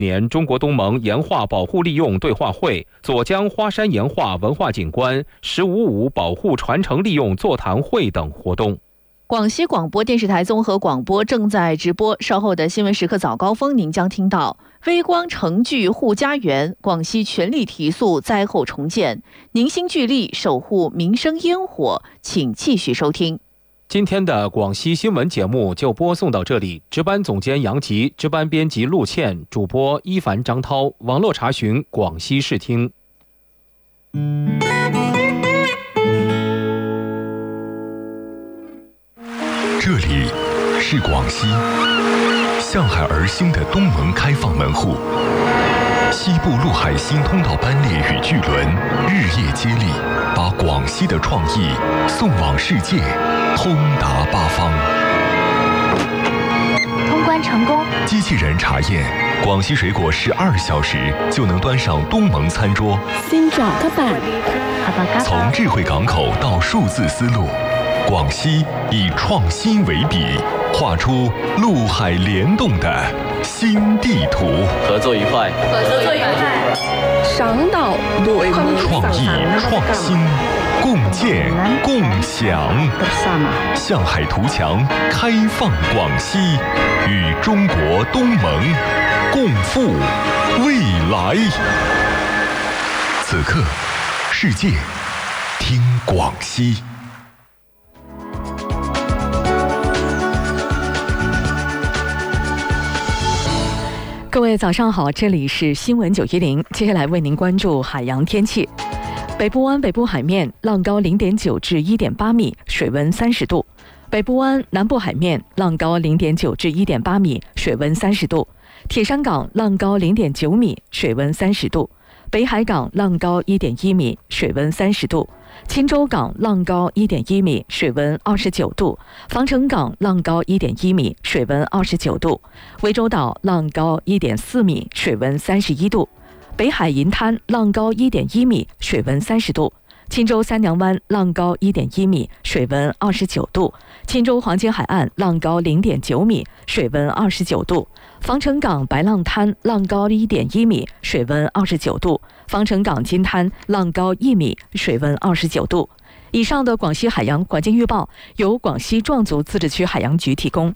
年中国东盟岩画保护利用对话会、左江花山岩画文化景观、“15·5”保护传承利用座谈会等活动。 广西广播电视台综合广播正在直播，稍后的新闻时刻早高峰您将听到微光城聚护家园，广西全力提速灾后重建，凝心聚力守护民生烟火，请继续收听。 今天的广西新闻节目就播送到这里，值班总监杨吉，值班编辑陆倩，主播一凡、张涛，网络查询广西视听。 这里是广西向海而兴的东盟开放门户，西部陆海新通道班列与巨轮日夜接力，把广西的创意送往世界，通达八方。 通关成功， 机器人查验广西水果12小时就能端上东盟餐桌。从智慧港口到数字丝路，广西以创新为笔，画出陆海联动的新地图。 合作愉快， 合作愉快。 上岛创意创新，共建共享。向海图强，开放广西，与中国东盟共赴未来。此刻，世界听广西。 各位早上好，这里是新闻910，接下来为您关注海洋天气。北部湾北部海面浪高0.9至1.8米，水温30度；北部湾南部海面浪高0.9至1.8米，水温30度；铁山港浪高0.9米，水温30度；北海港浪高1.1米，水温30度；钦州港浪高1.1米，水温29度；防城港浪高1.1米，水温29度；涠洲岛浪高1.4米，水温31度；北海银滩浪高1.1米，水温30度；钦州三娘湾浪高1.1米，水温29度；钦州黄金海岸浪高0.9米，水温29度；防城港白浪滩浪高1.1米，水温29度；防城港金滩浪高1米，水温29度。以上的广西海洋环境预报由广西壮族自治区海洋局提供。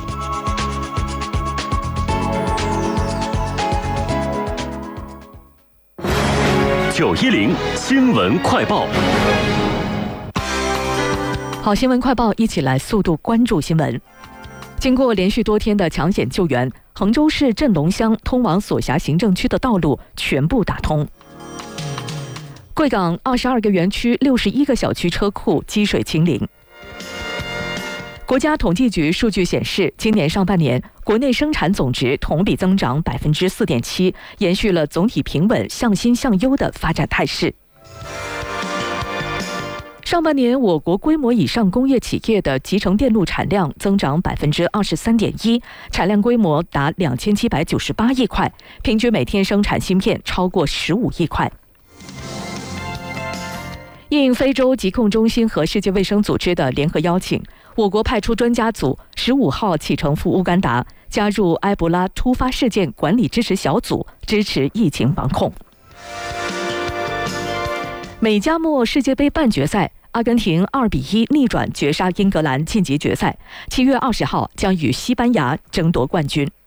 910新闻快报。 好，新闻快报，一起来速度关注新闻。经过连续多天的抢险救援，衡州市镇龙乡通往所辖行政区的道路全部打通。贵港22个园区61个小区车库积水清零。国家统计局数据显示，今年上半年国内生产总值同比增长4.7%，延续了总体平稳、向新向优的发展态势。上半年，我国规模以上工业企业的集成电路产量增长23.1%，产量规模达2798亿块，平均每天生产芯片超过15亿块。应非洲疾控中心和世界卫生组织的联合邀请，我国派出专家组15号启程赴乌干达，加入埃博拉突发事件管理支持小组，支持疫情防控。美加墨世界杯半决赛，阿根廷2-1逆转绝杀英格兰晋级决赛，7月20号将与西班牙争夺冠军。